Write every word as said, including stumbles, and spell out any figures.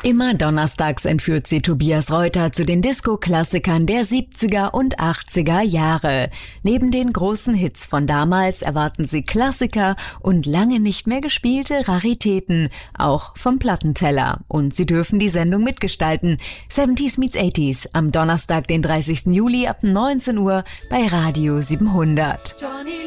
Immer donnerstags entführt sie Tobias Reuter zu den Disco-Klassikern der siebziger und achtziger Jahre. Neben den großen Hits von damals erwarten sie Klassiker und lange nicht mehr gespielte Raritäten, auch vom Plattenteller. Und sie dürfen die Sendung mitgestalten. siebziger meets achtziger am Donnerstag, den dreißigsten Juli ab neunzehn Uhr bei Radio siebenhundert.